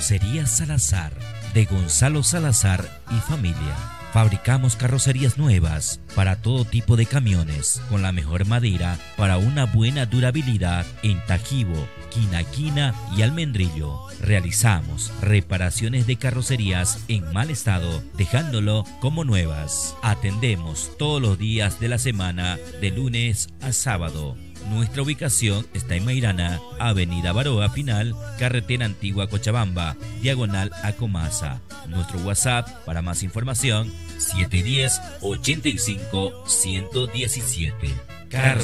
Carrocería Salazar, de Gonzalo Salazar y familia. Fabricamos carrocerías nuevas para todo tipo de camiones, con la mejor madera para una buena durabilidad en Tajibo, Quina y Almendrillo. Realizamos reparaciones de carrocerías en mal estado, dejándolo como nuevas. Atendemos todos los días de la semana, de lunes a sábado. Nuestra ubicación está en Mairana, Avenida Baroa Final, Carretera Antigua Cochabamba, diagonal a Comasa. Nuestro WhatsApp para más información, 710-85-117.